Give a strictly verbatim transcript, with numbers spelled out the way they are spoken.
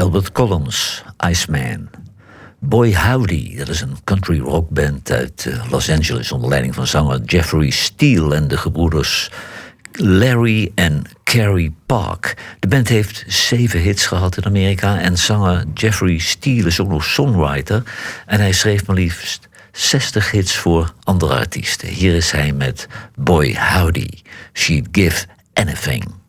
Albert Collins, Iceman. Boy Howdy, dat is een country rockband uit Los Angeles onder leiding van zanger Jeffrey Steele en de gebroeders Larry en Carrie Park. De band heeft zeven hits gehad in Amerika en zanger Jeffrey Steele is ook nog songwriter en hij schreef maar liefst zestig hits voor andere artiesten. Hier is hij met Boy Howdy, She'd Give Anything.